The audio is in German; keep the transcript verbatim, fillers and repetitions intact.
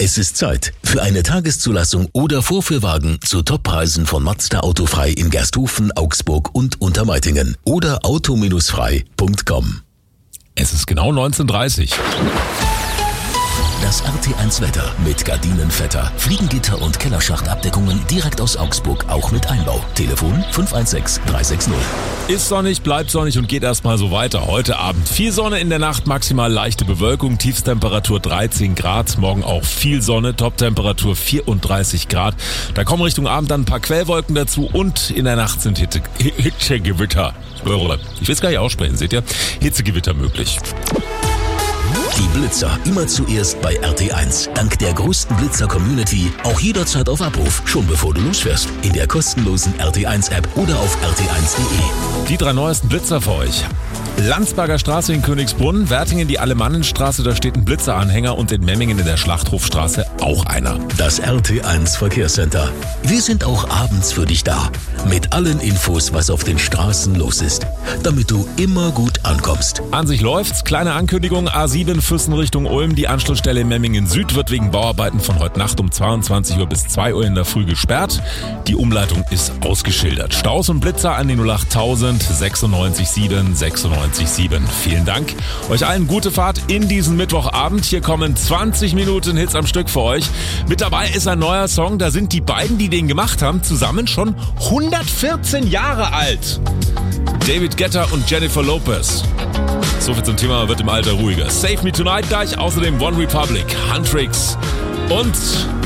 Es ist Zeit für eine Tageszulassung oder Vorführwagen zu Toppreisen von Mazda Autofrei in Gersthofen, Augsburg und Untermeitingen oder auto frei punkt com. Es ist genau neunzehn Uhr dreißig. Das R T eins Wetter mit Gardinenvetter, Fliegengitter und Kellerschachtabdeckungen direkt aus Augsburg, auch mit Einbau. Telefon fünf eins sechs drei sechs null. Ist sonnig, bleibt sonnig und geht erstmal so weiter. Heute Abend viel Sonne, in der Nacht maximal leichte Bewölkung, Tiefstemperatur dreizehn Grad, morgen auch viel Sonne, Toptemperatur vierunddreißig Grad. Da kommen Richtung Abend dann ein paar Quellwolken dazu und in der Nacht sind Hitte, Hitzegewitter. Ich will es gar nicht aussprechen, seht ihr? Hitzegewitter möglich. Die Blitzer immer zuerst bei R T eins. Dank der größten Blitzer-Community auch jederzeit auf Abruf, schon bevor du losfährst. In der kostenlosen R T eins App oder auf r t eins punkt de. Die drei neuesten Blitzer für euch. Landsberger Straße in Königsbrunn, Wertingen die Alemannenstraße, da steht ein Blitzeranhänger und in Memmingen in der Schlachthofstraße auch einer. Das R T eins Verkehrscenter. Wir sind auch abends für dich da. Mit allen Infos, was auf den Straßen los ist. Damit du immer gut ankommst. An sich läuft's. Kleine Ankündigung, A sieben Füssen Richtung Ulm. Die Anschlussstelle in Memmingen Süd wird wegen Bauarbeiten von heute Nacht um zweiundzwanzig Uhr bis zwei Uhr in der Früh gesperrt. Die Umleitung ist ausgeschildert. Staus und Blitzer an die null acht tausend sechsundneunzig sieben sechsundneunzig sieben. Vielen Dank. Euch allen gute Fahrt in diesen Mittwochabend. Hier kommen zwanzig Minuten Hits am Stück für euch. Mit dabei ist ein neuer Song. Da sind die beiden, die den gemacht haben, zusammen schon hundertvierzehn Jahre alt. David Guetta und Jennifer Lopez. So viel zum Thema, wird im Alter ruhiger. Save Me Tonight gleich, außerdem One Republic, Huntrix und